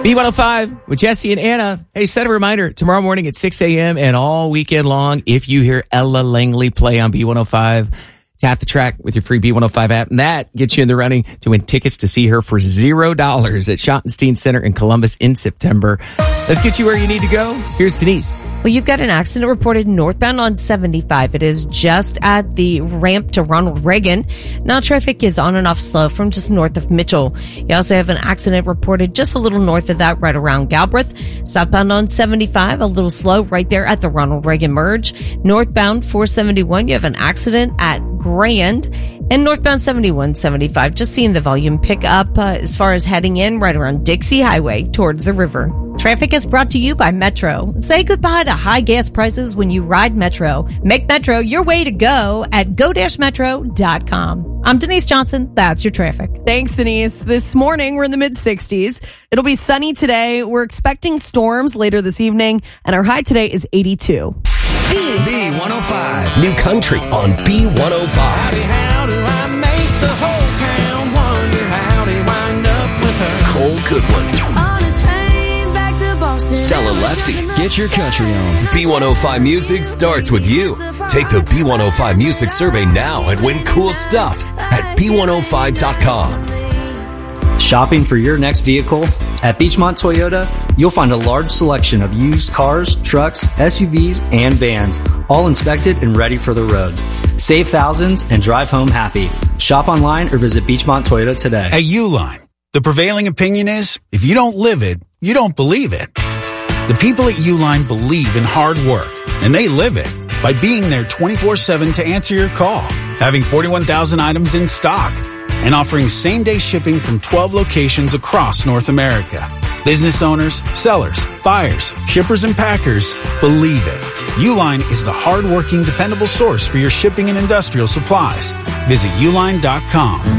B105 with Jesse and Anna. Hey, set a reminder tomorrow morning at 6 a.m. and all weekend long. If you hear Ella Langley play on B105, tap the track with your free B105 app, and that gets you in the running to win tickets to see her for $0 at Schottenstein Center in Columbus in September. Let's get you where you need to go. Here's Denise. Well, you've got an accident reported northbound on 75. It is just at the ramp to Ronald Reagan. Now traffic is on and off slow from just north of Mitchell. You also have an accident reported just a little north of that, right around Galbraith. Southbound on 75, a little slow right there at the Ronald Reagan merge. Northbound 471, you have an accident at Grand. And northbound 7175, just seeing the volume pick up as far as heading in right around Dixie Highway towards the river. Traffic is brought to you by Metro. Say goodbye to high gas prices when you ride Metro. Make Metro your way to go at go-metro.com. I'm Denise Johnson. That's your traffic. Thanks, Denise. This morning, we're in the mid-60s. It'll be sunny today. We're expecting storms later this evening, and our high today is 82. B105. New country on B105. How do I make the whole town wonder how they wind up with her? Cole Goodwin. On a train back to Boston. Stella Lefty. Get your country on. B105 Music starts with you. Take the B105 Music Survey now and win cool stuff at B105.com. Shopping for your next vehicle? At Beachmont Toyota, you'll find a large selection of used cars, trucks, SUVs, and vans, all inspected and ready for the road. Save thousands and drive home happy. Shop online or visit Beachmont Toyota today. At Uline, the prevailing opinion is, if you don't live it, you don't believe it. The people at Uline believe in hard work, and they live it by being there 24/7 to answer your call, having 41,000 items in stock, and offering same-day shipping from 12 locations across North America. Business owners, sellers, buyers, shippers, and packers believe it. Uline is the hard-working, dependable source for your shipping and industrial supplies. Visit uline.com.